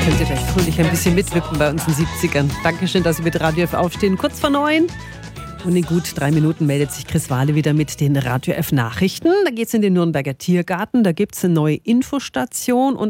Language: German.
Könnt ihr vielleicht fröhlich ein bisschen mitwippen bei uns in den 70ern. Dankeschön, dass Sie mit Radio F aufstehen. Kurz vor 9. Und in gut 3 Minuten meldet sich Chris Wahle wieder mit den Radio F Nachrichten. Da geht es in den Nürnberger Tiergarten. Da gibt es eine neue Infostation. Und